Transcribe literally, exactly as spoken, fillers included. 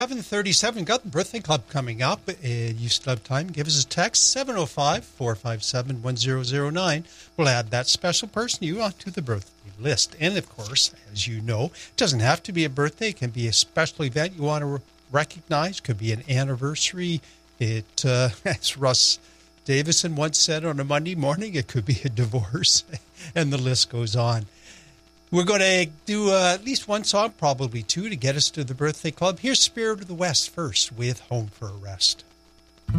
seven thirty-seven, got the birthday club coming up. Uh, you still have time. Give us a text, seven oh five, four five seven, one oh oh nine. We'll add that special person you want to the birthday list. And, of course, as you know, it doesn't have to be a birthday. It can be a special event you want to re- recognize. It could be an anniversary. It, uh, as Russ Davison once said on a Monday morning, it could be a divorce. And the list goes on. We're going to do uh, at least one song, probably two, to get us to the birthday club. Here's Spirit of the West first with Home for a Rest.